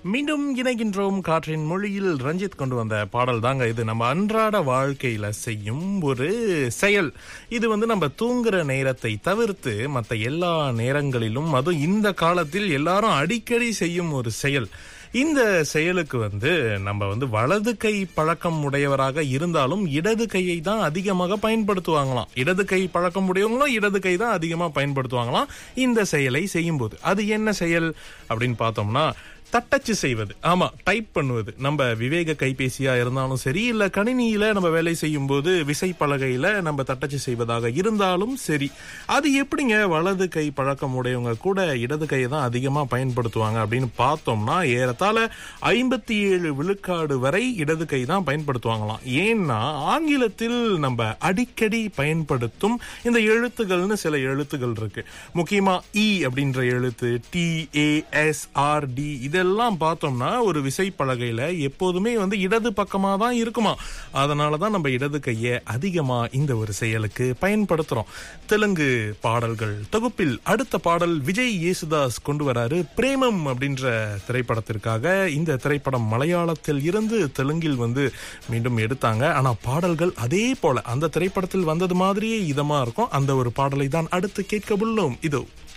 மீண்டும் இணைகின்றோம் காற்றின் மொழியில். ரஞ்சித் கொண்டு வந்த பாடல் தாங்க இது. நம்ம அன்றாட வாழ்க்கையில செய்யும் ஒரு செயல். இது நம்ம தூங்குற நேரத்தை தவிர்த்து மற்ற எல்லா நேரங்களிலும், அதுவும் இந்த காலத்தில் எல்லாரும் அடிக்கடி செய்யும் ஒரு செயல். இந்த செயலுக்கு நம்ம வலது கை பழக்கம் உடையவராக இருந்தாலும் இடது கையை தான் அதிகமாக பயன்படுத்துவாங்களாம். இடது கை பழக்கம் உடையவங்களும் இடது கை தான் அதிகமா பயன்படுத்துவாங்களாம் இந்த செயலை செய்யும் போது. அது என்ன செயல் அப்படின்னு பார்த்தோம்னா, தட்டச்சு செய்வது. ஆமா, டைப் பண்ணுவது. நம்ம விவேக கைபேசியா இருந்தாலும் சரி, இல்ல கணினியில நம்ம வேலை செய்யும் போது விசைப்பலகையில நம்ம தட்டச்சு செய்வதாக இருந்தாலும் சரி, அது எப்படிங்க வலது கை பழக்கம் உடையவங்க கூட இடது கையை தான் அதிகமா பயன்படுத்துவாங்க அப்படின்னு பார்த்தோம்னா, ஏறத்தாழ 57 விழுக்காடு வரை இடது கை தான் பயன்படுத்துவாங்களாம். ஏன்னா ஆங்கிலத்தில் நம்ம அடிக்கடி பயன்படுத்தும் இந்த எழுத்துகள்னு சில எழுத்துகள் இருக்கு. முக்கியமா இ அப்படின்ற எழுத்து, TASRD, இதெல்லாம் பார்த்தோம்னா ஒரு விசைப்பலகையில எப்போதுமே இடது பக்கமா தான் இருக்குமா. அதனாலதான் நம்ம இடது கையை அதிகமா இந்த ஒரு செயலுக்கு பயன்படுத்துறோம். தெலுங்கு பாடல்கள் தொகுப்பில் அடுத்த பாடல் விஜய் யேசுதாஸ் கொண்டு வராரு. பிரேமம் அப்படின்ற திரைப்படத்திற்காக. இந்த திரைப்படம் மலையாளத்தில் இருந்து தெலுங்கில் மீண்டும் எடுத்தாங்க. ஆனா பாடல்கள் அதே போல அந்த திரைப்படத்தில் வந்தது மாதிரியே இதமா இருக்கும். அந்த ஒரு பாடலை தான் அடுத்து கேட்க உள்ளோம். இதோ